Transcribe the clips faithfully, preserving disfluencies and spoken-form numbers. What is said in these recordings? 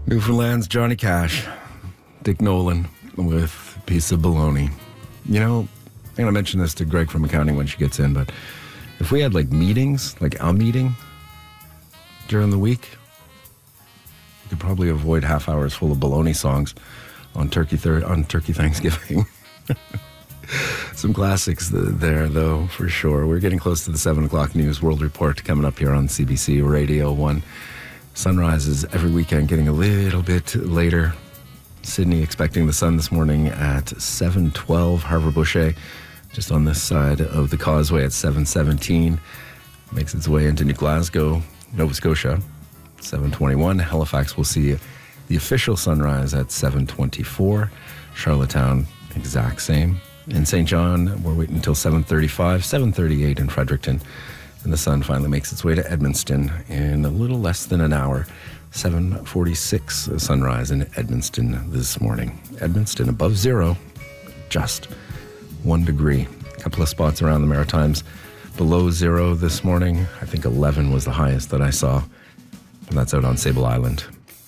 Newfoundland's Johnny Cash, Dick Nolan with a piece of baloney. You know, I'm going to mention this to Greg from accounting when she gets in, but if we had like meetings, like a meeting during the week, you could probably avoid half hours full of baloney songs on Turkey thir- on Turkey Thanksgiving. Some classics there, though, for sure. We're getting close to the seven o'clock news World Report coming up here on C B C Radio one. Sunrises every weekend getting a little bit later. Sydney expecting the sun this morning at seven twelve. Harbour-Boucher just on this side of the causeway at seven seventeen. Makes its way into New Glasgow, Nova Scotia, seven twenty-one. Halifax will see the official sunrise at seven twenty-four. Charlottetown, exact same. In Saint John, we're waiting until seven thirty-five, seven thirty-eight in Fredericton. And the sun finally makes its way to Edmundston in a little less than an hour. seven forty-six sunrise in Edmundston this morning. Edmundston above zero, just one degree. A couple of spots around the Maritimes below zero this morning. I think eleven was the highest that I saw. And that's out on Sable Island.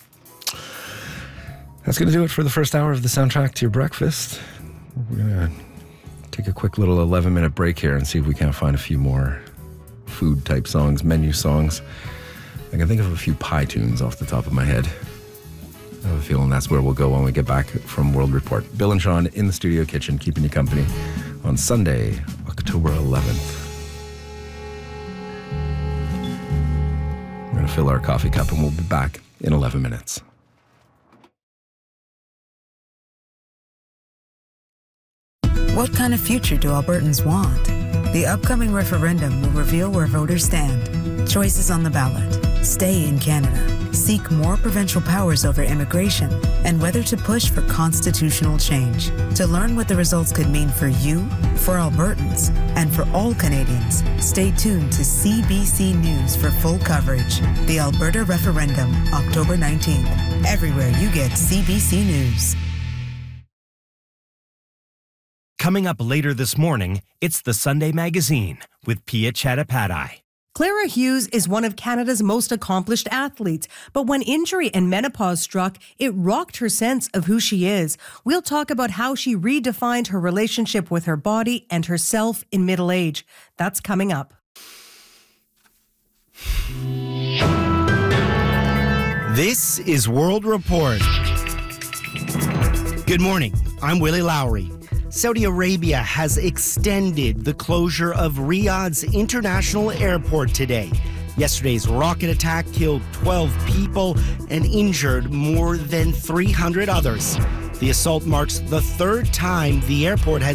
That's going to do it for the first hour of the soundtrack to your breakfast. We're going to take a quick little eleven-minute break here and see if we can't find a few more food-type songs, menu songs. I can think of a few pie tunes off the top of my head. I have a feeling that's where we'll go when we get back from World Report. Bill and Sean in the studio kitchen, keeping you company on Sunday, October eleventh. We're going to fill our coffee cup and we'll be back in eleven minutes. What kind of future do Albertans want? The upcoming referendum will reveal where voters stand. Choices on the ballot: stay in Canada, seek more provincial powers over immigration, and whether to push for constitutional change. To learn what the results could mean for you, for Albertans, and for all Canadians, stay tuned to C B C News for full coverage. The Alberta Referendum, October nineteenth. Everywhere you get C B C News. Coming up later this morning, it's the Sunday Magazine with Pia Chattopadhyay. Clara Hughes is one of Canada's most accomplished athletes, but when injury and menopause struck, it rocked her sense of who she is. We'll talk about how she redefined her relationship with her body and herself in middle age. That's coming up. This is World Report. Good morning. I'm Willie Lowry. Saudi Arabia has extended the closure of Riyadh's international airport today. Yesterday's rocket attack killed twelve people and injured more than three hundred others. The assault marks the third time the airport has